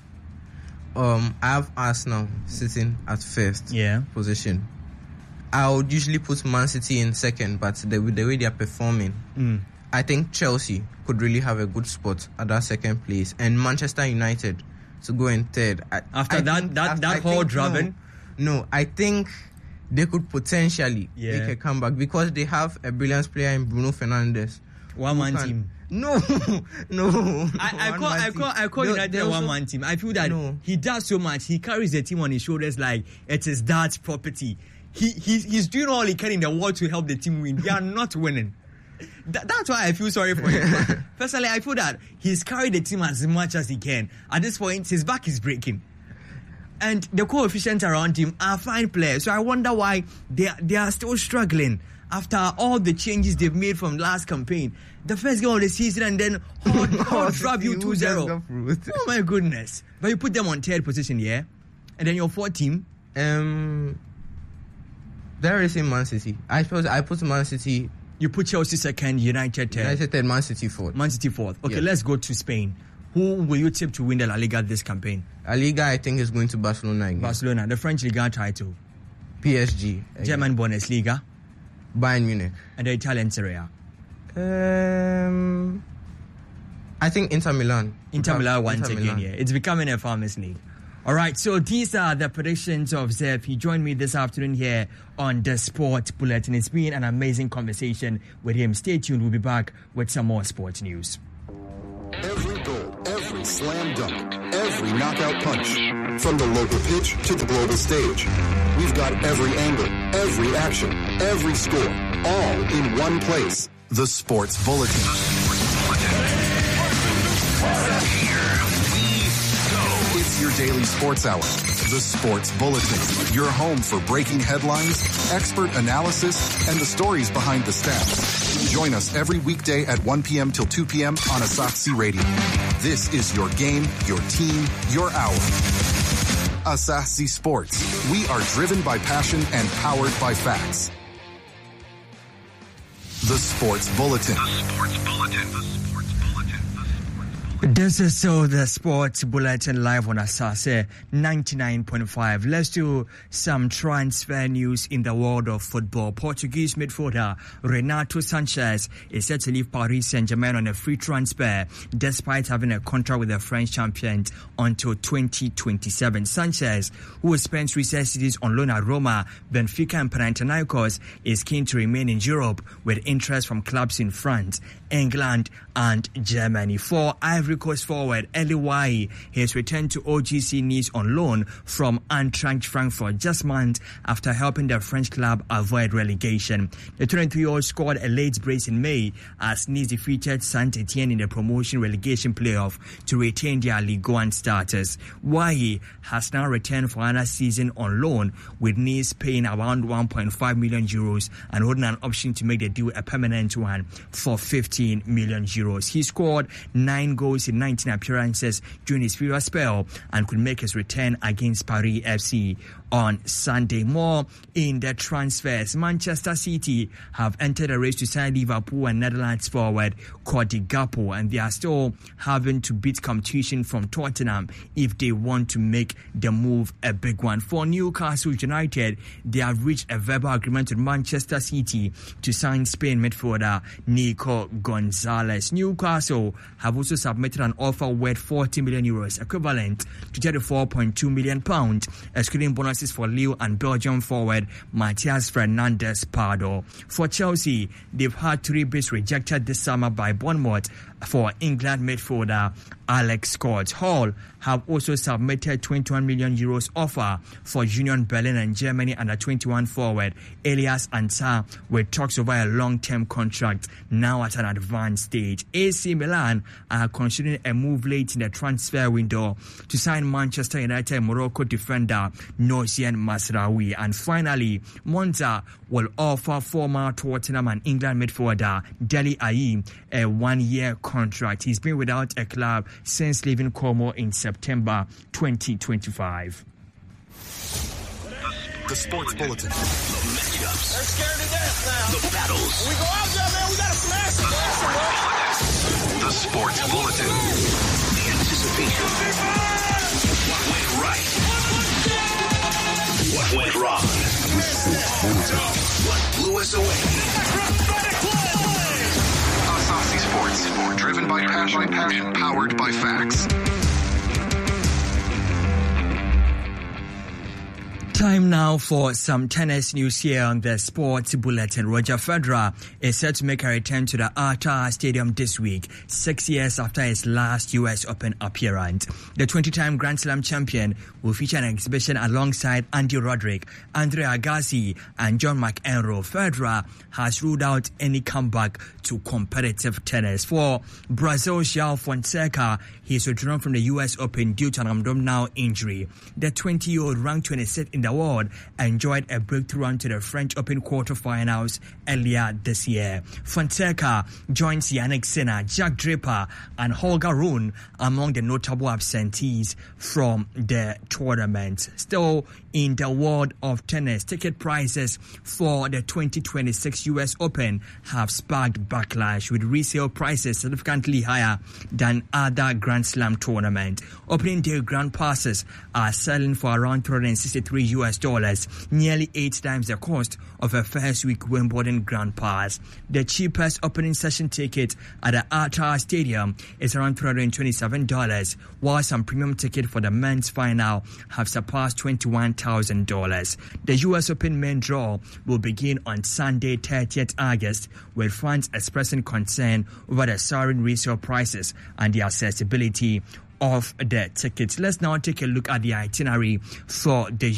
Um, I have Arsenal sitting at first yeah. position. I would usually put Man City in second, but the, the way they are performing, mm. I think Chelsea could really have a good spot at that second place, and Manchester United to go in third. I, after I that, think, that, after, that whole driving? No, no, I think they could potentially yeah. make a comeback because they have a brilliant player in Bruno Fernandes. One man can, team. No, no. I, I call, I call, I call United a one man team. I feel that no. he does so much. He carries the team on his shoulders like it is that property. He, he he's doing all he can in the world to help the team win. They are not winning. Th- that's why I feel sorry for him. Personally, I feel that he's carried the team as much as he can. At this point, his back is breaking. And the coefficients around him are fine players. So I wonder why they are, they are still struggling after all the changes they've made from last campaign. The first game of the season and then hard, hard drop you two zero. Oh my goodness. But you put them on third position, yeah? And then your fourth team? Um, there is in Man City. I suppose I put Man City. You put Chelsea second, United third. United third, Man City fourth. Man City fourth. Okay, yeah. Let's go to Spain. Who will you tip to win the La Liga this campaign? La Liga, I think, is going to Barcelona again. Barcelona, the French Liga title. P S G. Again. German Bundesliga. Bayern Munich. And the Italian Serie A. Um, I think Inter Milan. Inter Milan once Inter again, Milan. yeah. It's becoming a farmers league. All right, so these are the predictions of Zev. He joined me this afternoon here on the Sport Bulletin. It's been an amazing conversation with him. Stay tuned. We'll be back with some more sports news. Every goal, every slam dunk, every knockout punch. From the local pitch to the global stage. We've got every angle, every action, every score, all in one place. The Sports Bulletin. It's your daily sports hour. The Sports Bulletin. Your home for breaking headlines, expert analysis, and the stories behind the stats. Join us every weekday at one p.m. till two p.m. on Asahi Radio. This is your game, your team, your hour. Asahi Sports. We are driven by passion and powered by facts. The Sports Bulletin. The Sports Bulletin. The Sports Bulletin. This is so the Sports Bulletin live on Asase ninety-nine point five. Let's do some transfer news in the world of football. Portuguese midfielder Renato Sanchez is set to leave Paris Saint-Germain on a free transfer despite having a contract with the French champions until twenty twenty-seven. Sanchez, who has spent recent seasons on loan at Roma, Benfica and Panathinaikos, is keen to remain in Europe with interest from clubs in France, England and Germany. For Ivory Ivory Coast forward Eli Wahi has returned to O G C Nice on loan from Eintracht Frankfurt just months after helping the French club avoid relegation. The twenty-three-year-old scored a late brace in May as Nice defeated Saint-Etienne in the promotion relegation playoff to retain their Ligue one status. Wahi has now returned for another season on loan, with Nice paying around one point five million euros and holding an option to make the deal a permanent one for fifteen million euros. He scored nine goals in nineteen appearances during his previous spell and could make his return against Paris F C on Sunday. More in the transfers. Manchester City have entered a race to sign Liverpool and Netherlands forward Cody Gakpo, and they are still having to beat competition from Tottenham if they want to make the move a big one. For Newcastle United, they have reached a verbal agreement with Manchester City to sign Spain midfielder Nico Gonzalez. Newcastle have also submitted an offer worth forty million euros, equivalent to thirty-four point two million pounds, excluding bonuses for Lille and Belgium forward Matthias Fernandes Pardo. For Chelsea, they've had three bids rejected this summer by Bournemouth for England midfielder Alex Scott. Hull have also submitted twenty-one million euros offer for Union Berlin and Germany under twenty-one forward Elias Ansah, with talks over a long-term contract now at an advanced stage. A C Milan are considering a move late in the transfer window to sign Manchester United Morocco defender Nozien Masraoui. And finally, Monza will offer former Tottenham and England midfielder Dele Alli a one-year contract. He's been without a club since leaving Como in September twenty twenty-five. The Sports Bulletin. The matchups. They're scared to death now. The battles. When we go out there, man, we gotta smash them. Smash them. The Sports Bulletin. The anticipation. What went right? What went wrong? What blew us away? Asasi Sports. Driven by passion, passion, powered by facts. Time now for some tennis news here on the Sports Bulletin. Roger Federer is set to make a return to the Arta Stadium this week, six years after his last U S Open appearance. The twenty-time Grand Slam champion will feature an exhibition alongside Andy Roddick, Andre Agassi, and John McEnroe. Federer has ruled out any comeback to competitive tennis. For Brazil's João Fonseca, he is withdrawn from the U S Open due to an abdominal injury. The twenty-year-old, ranked twenty-sixth in the world, enjoyed a breakthrough run to the French Open quarterfinals earlier this year. Fonseca joins Yannick Sinner, Jack Draper, and Holger Rune among the notable absentees from the tournament. Still in the world of tennis, ticket prices for the twenty twenty-six U S Open have sparked backlash, with resale prices significantly higher than other Grand Slam tournaments. Opening day grand passes are selling for around three hundred sixty-three U S dollars, nearly eight times the cost of a first week Wimbledon Grand Pass. The cheapest opening session ticket at the Arta Stadium is around three hundred twenty-seven dollars, while some premium tickets for the men's final have surpassed twenty-one thousand dollars. The U S Open main draw will begin on Sunday, thirtieth August, with fans expressing concern over the soaring resale prices and the accessibility of the tickets. Let's now take a look at the itinerary for the